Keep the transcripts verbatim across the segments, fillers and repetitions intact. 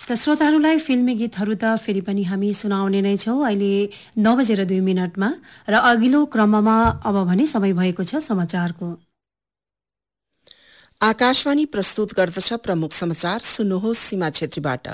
त श्रोताहरूलाई फिल्मी गीतहरू त फेरि पनि हामी सुनाउने नै छौँ अहिले नौ बजेर दुई मिनटमा र अघिल्लो क्रममा अब भने समय भएको छ समाचारको। आकाशवाणी प्रस्तुत गर्दछ प्रमुख समाचार, सुन्नुहोस् सीमा छेत्रीबाट।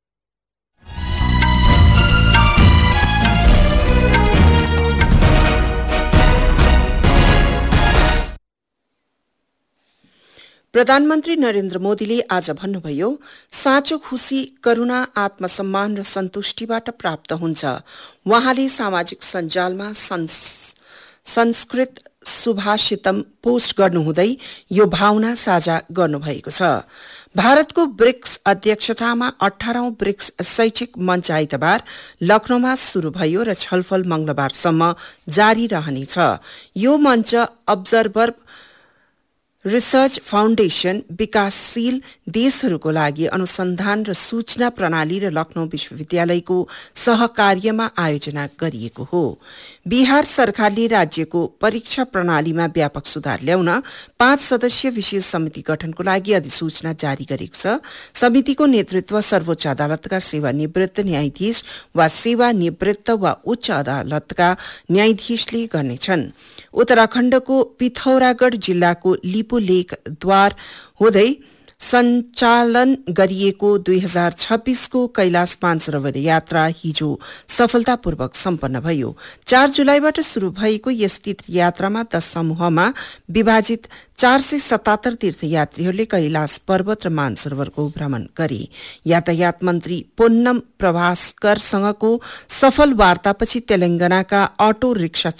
प्रधानमन्त्री नरेन्द्र मोदीले आज भन्नुभयो, साँचो खुशी करुणा आत्मसम्मान र सन्तुष्टिबाट प्राप्त हुन्छ। उहाँले सामाजिक सञ्जालमा संस्कृत सुभाषितम पोस्ट गर्नुहुँदै यो भावना साझा गर्नुभएको छ। भारतको ब्रिक्स अध्यक्षतामा अठारौं ब्रिक्स शैक्षिक मञ्च आइतबार लखनऊमा शुरू भयो र छलफल मंगलबारसम्म जारी रहनेछ। यो मञ्च अब्जर्भर रिसर्च फाउन्डेशन, विकासशील देशहरूको लागि अनुसन्धान र सूचना प्रणाली र लखनऊ विश्वविद्यालयको सहकार्यमा आयोजना गरिएको हो। बिहार सरकारले राज्यको परीक्षा प्रणालीमा व्यापक सुधार ल्याउन पाँच सदस्यीय विशेष समिति गठनको लागि अधिसूचना जारी गरेको छ। समितिको नेतृत्व सर्वोच्च अदालतका सेवानिवृत्त न्यायाधीश वा सेवानिवृत्त वा उच्च अदालतका न्यायाधीशले गर्नेछन्। उत्तराखण्डको पिथौरागढ़ जिल्लाको लिपु लेक द्वार हुँदै सञ्चालन गरिएको दुई हजार छब्बीसको कैलाश मानसरोवर यात्रा हिजो सफलतापूर्वक सम्पन्न भयो। चार जुलाईबाट शुरू भएको यस तीर्थयात्रामा दश समूहमा विभाजित चार सय सतात्तर तीर्थयात्रीहरूले कैलाश पर्वत र मानसरोवरको भ्रमण गरे। यातायात मन्त्री पोन्नम प्रभास्करसँगको सफल वार्तापछि तेलंगानाका अटो रिक्सा